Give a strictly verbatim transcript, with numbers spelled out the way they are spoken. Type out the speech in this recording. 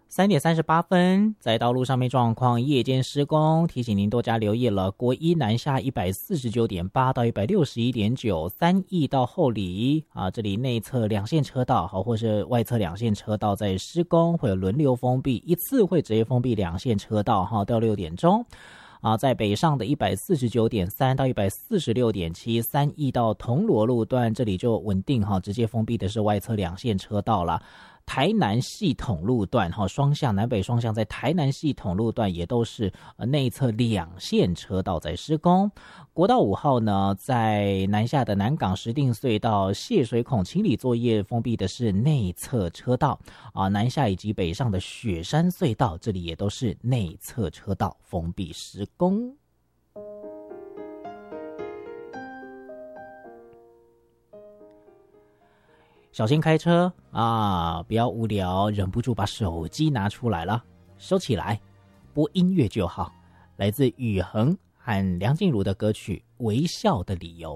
三点三十八分，在道路上面状况，夜间施工，提醒您多加留意了。国一南下一百四十九点八到一百六十一点九，三义到后里啊，这里内侧两线车道好，或是外侧两线车道在施工，会有轮流封闭，一次会直接封闭两线车道哈，到六点钟。啊，在北上的一百四十九点三到一百四十六点七，三义到铜锣路段这里就稳定哈，直接封闭的是外侧两线车道了。台南系统路段哈，双向南北双向在台南系统路段也都是呃内侧两线车道在施工。国道五号呢，在南下的南港石碇隧道泄水孔清理作业封闭的是内侧车道啊，南下以及北上的雪山隧道这里也都是内侧车道封闭施工。小心开车啊！不要无聊，忍不住把手机拿出来了，收起来，播音乐就好。来自宇恒和梁静茹的歌曲《微笑的理由》。